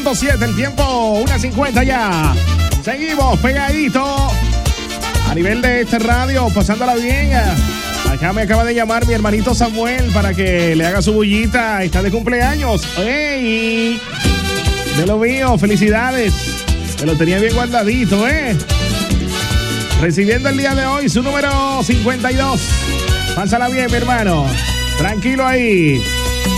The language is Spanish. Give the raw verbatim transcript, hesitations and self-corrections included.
punto siete el tiempo, una cincuenta ya. Seguimos pegadito a nivel de este radio, pasándola bien. Acá me acaba de llamar mi hermanito Samuel para que le haga su bullita. Está de cumpleaños. ¡Ey! De lo mío, felicidades. Me lo tenía bien guardadito, ¿eh? Recibiendo el día de hoy su número cincuenta y dos. Pásala bien, mi hermano. Tranquilo ahí.